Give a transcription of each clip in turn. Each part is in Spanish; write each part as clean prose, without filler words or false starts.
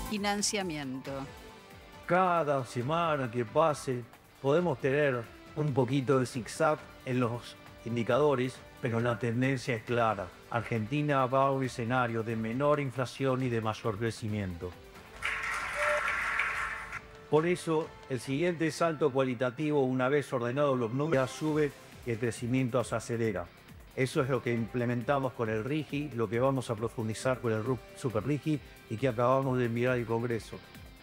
financiamiento. Cada semana que pase podemos tener un poquito de zigzag en los indicadores, pero la tendencia es clara. Argentina va a un escenario de menor inflación y de mayor crecimiento. Por eso, el siguiente salto cualitativo, una vez ordenados los números, sube y el crecimiento se acelera. Eso es lo que implementamos con el RIGI, lo que vamos a profundizar con el Super RIGI y que acabamos de enviar al Congreso.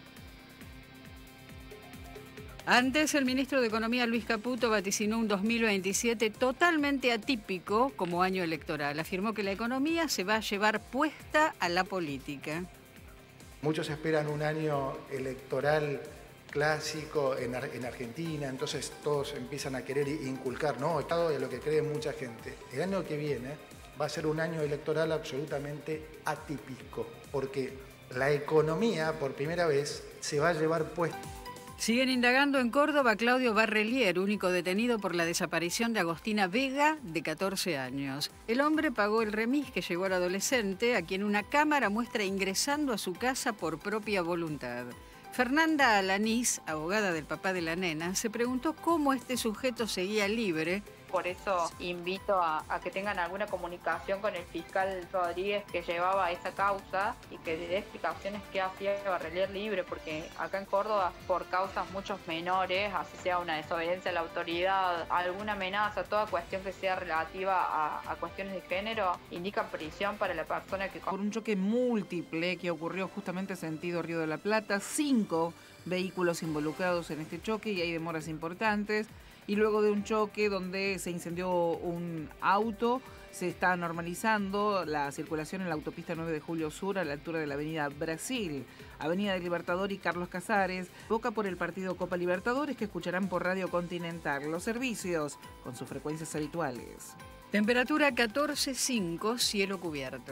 Antes, el ministro de Economía, Luis Caputo, vaticinó un 2027 totalmente atípico como año electoral. Afirmó que la economía se va a llevar puesta a la política. Muchos esperan un año electoral clásico en Argentina, entonces todos empiezan a querer inculcar, ¿no? Estado de lo que cree mucha gente. El año que viene va a ser un año electoral absolutamente atípico, porque la economía, por primera vez, se va a llevar puesta. Siguen indagando en Córdoba Claudio Barrelier, único detenido por la desaparición de Agostina Vega, de 14 años. El hombre pagó el remis que llegó al adolescente, a quien una cámara muestra ingresando a su casa por propia voluntad. Fernanda Alanís, abogada del papá de la nena, se preguntó cómo este sujeto seguía libre. Por eso invito a que tengan alguna comunicación con el fiscal Rodríguez que llevaba esa causa y que dé explicaciones qué hacía Barrelier libre, porque acá en Córdoba, por causas muchos menores, así sea una desobediencia a la autoridad, alguna amenaza, toda cuestión que sea relativa a cuestiones de género, indica prisión para la persona que... Por un choque múltiple que ocurrió justamente sentido Río de la Plata, 5 vehículos involucrados en este choque y hay demoras importantes. Y luego de un choque donde se incendió un auto, se está normalizando la circulación en la autopista 9 de Julio Sur a la altura de la avenida Brasil, avenida del Libertador y Carlos Casares, boca por el partido Copa Libertadores que escucharán por Radio Continental. Los servicios con sus frecuencias habituales. Temperatura 14,5, cielo cubierto.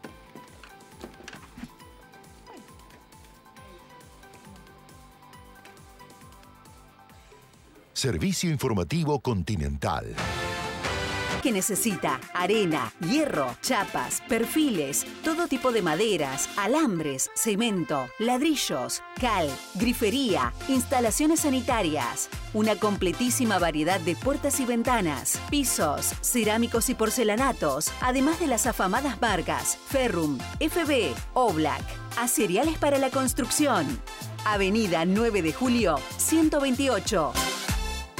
Servicio Informativo Continental. Que necesita arena, hierro, chapas, perfiles, todo tipo de maderas, alambres, cemento, ladrillos, cal, grifería, instalaciones sanitarias, una completísima variedad de puertas y ventanas, pisos, cerámicos y porcelanatos, además de las afamadas marcas Ferrum, FB, Oblak, Aceriales para la construcción. Avenida 9 de Julio, 128.